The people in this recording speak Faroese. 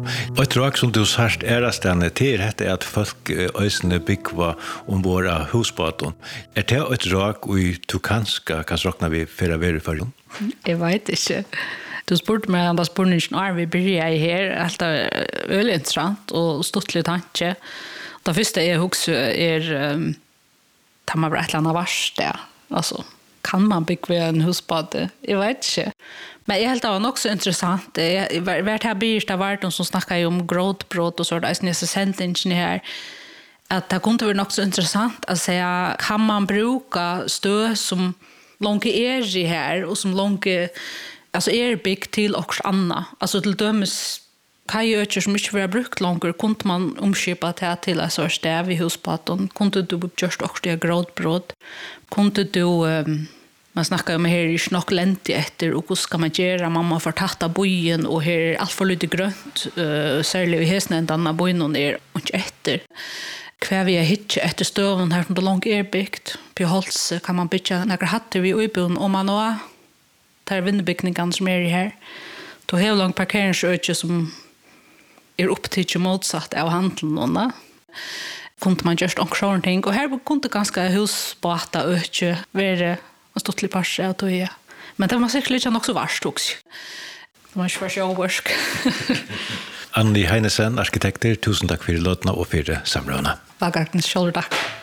Och drag som du sagt stänne till detta att folk ösne byggva våra husbåtar. Är det ett drag och du kanske kan räkna vi för att för. Jag vet inte. Du spurte mig om spurningen vi börjar här allt väldigt intressant och stort tanke. Det första är också tar man ett eller vars det. Alltså kan man bygga en husbåt? Jag vet inte. Men jag helt av också intressant. Vart här blir det vart de som snackar om gråtbrott och så där är så sentingen här att det kunde vara också intressant att säga kan man bruka stö som långt är i här och som långt alltså byggt till också anna. Alltså till dömes kajöcher som inte var brukt långt kunde man omskipa till en sorts stäv i husbåten. Kunde du just också det gråtbrott. Kunde du man snackar om här är snock lenti efter och hur ska man göra mamma får tatta bojen och här allt för lite grönt särskilt i hästen den bojen är och efter kvar vi hitch efter stöven här från det långt byggt på hålls kan man bygga några hattar vi uppbon om man då tar vindbyggningen som är här då har lång parkeringsöke som är upp till motsatt av handeln och kunde man just också någonting och här kunde ganska husbåta öke vara och stort lite pass att ja. Men det var säkert lite också värst också. Det var för show work. Anni Heinesen, arkitekter, tusen tack för låtna och för samråna. Vagartens shoulder tack.